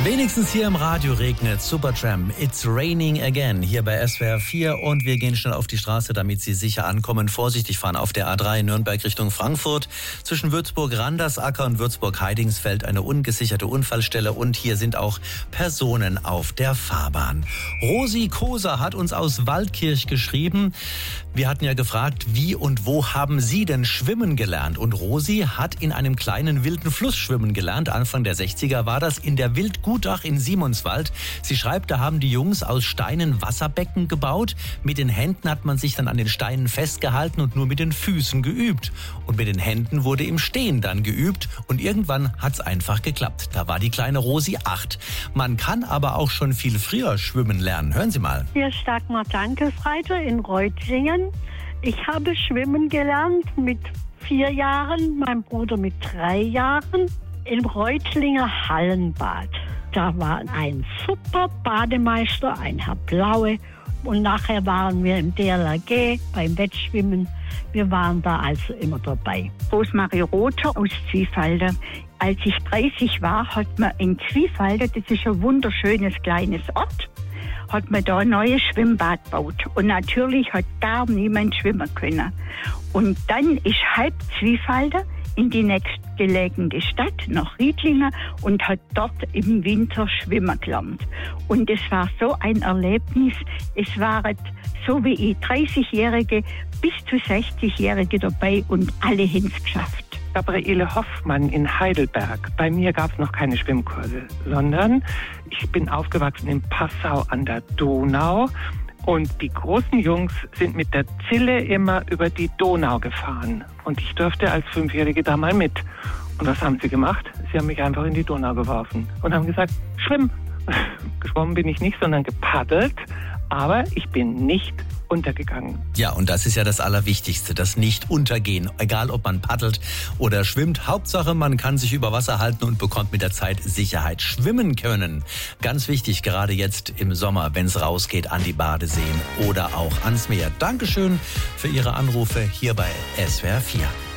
Wenigstens hier im Radio regnet. Supertramp, It's Raining Again, hier bei SWR 4. Und wir gehen schnell auf die Straße, damit Sie sicher ankommen. Vorsichtig fahren auf der A3 Nürnberg Richtung Frankfurt. Zwischen Würzburg-Randersacker und Würzburg-Heidingsfeld eine ungesicherte Unfallstelle. Und hier sind auch Personen auf der Fahrbahn. Rosi Koser hat uns aus Waldkirch geschrieben. Wir hatten ja gefragt, wie und wo haben Sie denn schwimmen gelernt? Und Rosi hat in einem kleinen wilden Fluss schwimmen gelernt. Anfang der 60er war das in der Wildgutach in Simonswald. Sie schreibt, da haben die Jungs aus Steinen Wasserbecken gebaut. Mit den Händen hat man sich dann an den Steinen festgehalten und nur mit den Füßen geübt. Und mit den Händen wurde im Stehen dann geübt. Und irgendwann hat's einfach geklappt. Da war die kleine Rosi 8. Man kann aber auch schon viel früher schwimmen lernen. Hören Sie mal. Hier ist Dagmar Dankesreiter in Reutlingen. Ich habe schwimmen gelernt mit 4 Jahren, mein Bruder mit 3 Jahren im Reutlinger Hallenbad. Da war ein super Bademeister, ein Herr Blaue. Und nachher waren wir im DLRG beim Wettschwimmen. Wir waren da also immer dabei. Rosmarie Rother aus Zwiefalde. Als ich 30 war, hat man in Zwiefalde, das ist ein wunderschönes kleines Ort, hat man da ein neues Schwimmbad gebaut. Und natürlich hat gar niemand schwimmen können. Und dann ist halb Zwiefalde in die nächstgelegene Stadt, nach Riedlingen, und hat dort im Winter schwimmen gelernt. Und es war so ein Erlebnis. Es waren so wie ich 30-Jährige bis zu 60-Jährige dabei und alle haben es geschafft. Gabriele Hoffmann in Heidelberg. Bei mir gab es noch keine Schwimmkurse, sondern ich bin aufgewachsen in Passau an der Donau. Und die großen Jungs sind mit der Zille immer über die Donau gefahren. Und ich durfte als 5-Jährige da mal mit. Und was haben sie gemacht? Sie haben mich einfach in die Donau geworfen und haben gesagt, schwimm. Geschwommen bin ich nicht, sondern gepaddelt. Aber ich bin nicht untergegangen. Ja, und das ist ja das Allerwichtigste, das Nicht-Untergehen. Egal, ob man paddelt oder schwimmt. Hauptsache, man kann sich über Wasser halten und bekommt mit der Zeit Sicherheit. Schwimmen können. Ganz wichtig, gerade jetzt im Sommer, wenn es rausgeht an die Badeseen oder auch ans Meer. Dankeschön für Ihre Anrufe hier bei SWR 4.